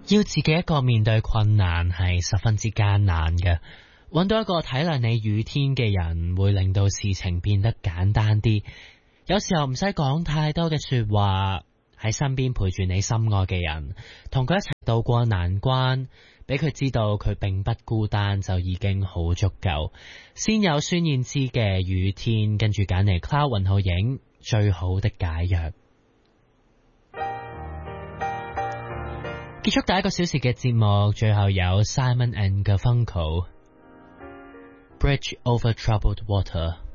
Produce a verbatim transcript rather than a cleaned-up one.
要自己一個面對困難係十分之艱難嘅，揾到一個體諒你雨天嘅人，會令到事情變得簡單啲。有時候唔使講太多嘅說話，喺身邊陪住你心愛嘅人，同佢一齊渡過難關，俾佢知道佢並不孤單，就已經好足夠。先有孫燕姿嘅雨天，跟住揀嚟 Cloud 雲浩影最好的解藥。結束第一個小時嘅節目，最後有 Simon and Garfunkel Bridge over Troubled Water。